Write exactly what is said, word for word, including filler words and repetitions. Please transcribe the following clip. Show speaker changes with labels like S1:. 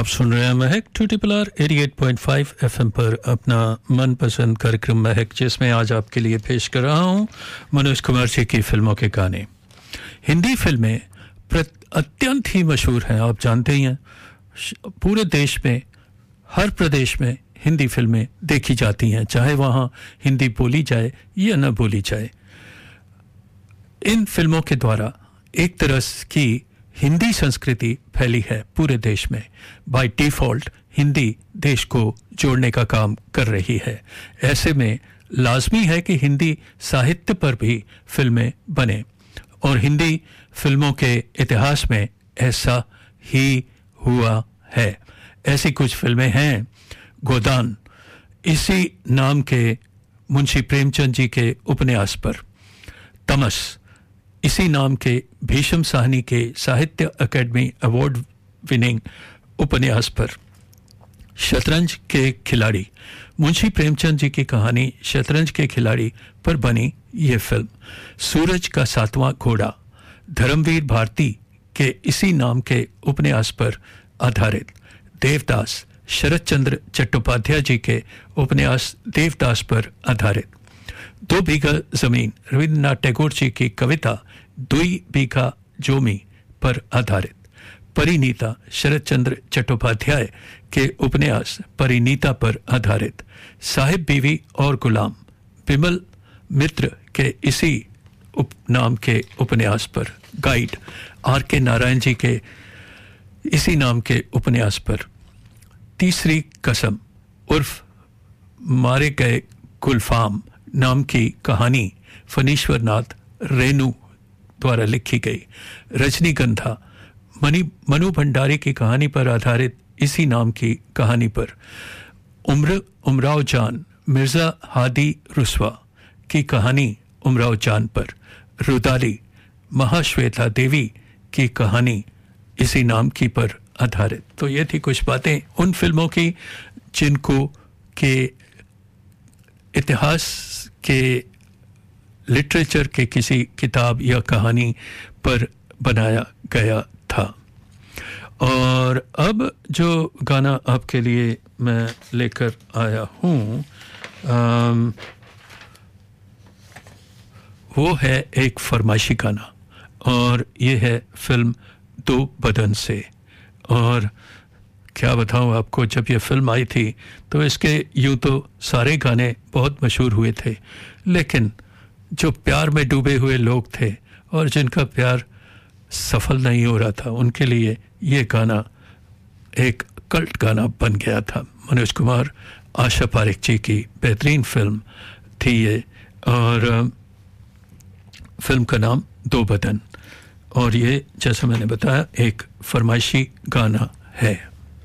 S1: आप सुन रहे हैं महक टू ट्रिपल आर अठासी पॉइंट पाँच एफएम पर अपना मनपसंद कार्यक्रम महक, जिसमें आज आपके लिए पेश कर रहा हूं मनोज कुमार जी की फिल्मों के गाने। हिंदी फिल्में अत्यंत ही मशहूर हैं, आप जानते ही हैं। पूरे देश में, हर प्रदेश में हिंदी फिल्में देखी जाती हैं, चाहे वहाँ हिंदी बोली जाए या न बोली जाए। इन फिल्मों के द्वारा एक तरह की हिंदी संस्कृति फैली है पूरे देश में। बाय डिफ़ॉल्ट हिंदी देश को जोड़ने का काम कर रही है। ऐसे में लाजमी है कि हिंदी साहित्य पर भी फिल्में बने, और हिंदी फिल्मों के इतिहास में ऐसा ही हुआ है। ऐसी कुछ फिल्में हैं। गोदान इसी नाम के मुंशी प्रेमचंद जी के उपन्यास पर, तमस इसी नाम के भीष्म साहनी के साहित्य अकेडमी अवार्ड विनिंग उपन्यास पर, शतरंज के खिलाड़ी मुंशी प्रेमचंद जी की कहानी शतरंज के खिलाड़ी पर बनी ये फिल्म, सूरज का सातवां घोड़ा धर्मवीर भारती के इसी नाम के उपन्यास पर आधारित, देवदास शरद चंद्र चट्टोपाध्याय जी के उपन्यास देवदास पर आधारित, दो बीघा जमीन रविन्द्रनाथ टैगोर जी की कविता दुई बीघा जोमी पर आधारित, परिणीता शरद चंद्र चट्टोपाध्याय के उपन्यास परिणीता पर आधारित, साहिब बीवी और गुलाम बिमल मित्र के इसी उपनाम के उपन्यास पर, गाइड आर के नारायण जी के इसी नाम के उपन्यास पर, तीसरी कसम उर्फ मारे गए गुलफाम नाम की कहानी फणीश्वर नाथ रेणु द्वारा लिखी गई, रजनीगंधा मनी मनु भंडारी की कहानी पर आधारित इसी नाम की कहानी पर, उम्र उमराव जान मिर्ज़ा हादी रुस्वा की कहानी उमराव जान पर, रुदाली महाश्वेता देवी की कहानी इसी नाम की पर आधारित। तो ये थी कुछ बातें उन फिल्मों की जिनको के इतिहास के लिटरेचर के किसी किताब या कहानी पर बनाया गया था। और अब जो गाना आपके लिए मैं लेकर आया हूँ वो है एक फरमाइशी गाना, और ये है फिल्म दो बदन से। और क्या बताऊं आपको, जब ये फिल्म आई थी तो इसके यूँ तो सारे गाने बहुत मशहूर हुए थे, लेकिन जो प्यार में डूबे हुए लोग थे और जिनका प्यार सफल नहीं हो रहा था, उनके लिए ये गाना एक कल्ट गाना बन गया था। मनोज कुमार आशा पारेख जी की बेहतरीन फिल्म थी ये, और फिल्म का नाम दो बदन, और ये जैसा मैंने बताया एक फरमाइशी गाना है।